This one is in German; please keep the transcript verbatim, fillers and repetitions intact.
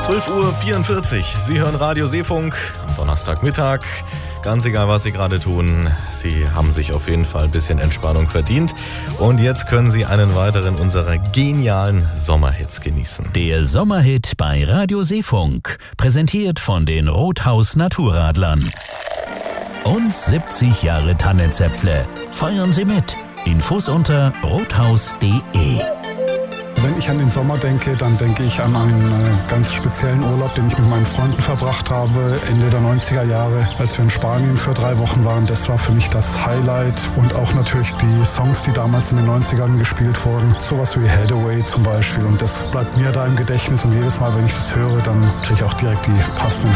zwölf Uhr vierundvierzig. Sie hören Radio Seefunk am Donnerstagmittag. Ganz egal, was Sie gerade tun, Sie haben sich auf jeden Fall ein bisschen Entspannung verdient. Und jetzt können Sie einen weiteren unserer genialen Sommerhits genießen. Der Sommerhit bei Radio Seefunk, präsentiert von den Rothaus Naturradlern. Und siebzig Jahre Tannenzäpfle. Feiern Sie mit. Infos unter rothaus punkt de. Wenn ich an den Sommer denke, dann denke ich an einen ganz speziellen Urlaub, den ich mit meinen Freunden verbracht habe, Ende der neunziger Jahre, als wir in Spanien für drei Wochen waren. Das war für mich das Highlight und auch natürlich die Songs, die damals in den neunzigern gespielt wurden. Sowas wie Hathaway zum Beispiel, und das bleibt mir da im Gedächtnis, und jedes Mal, wenn ich das höre, dann kriege ich auch direkt die passenden